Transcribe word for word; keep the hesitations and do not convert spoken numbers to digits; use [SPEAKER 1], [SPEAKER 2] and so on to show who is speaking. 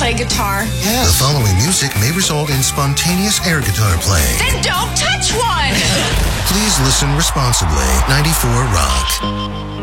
[SPEAKER 1] play guitar?
[SPEAKER 2] Yeah. The following music may result in spontaneous air guitar playing.
[SPEAKER 1] Then don't touch one!
[SPEAKER 2] Please listen responsibly. ninety-four Rock.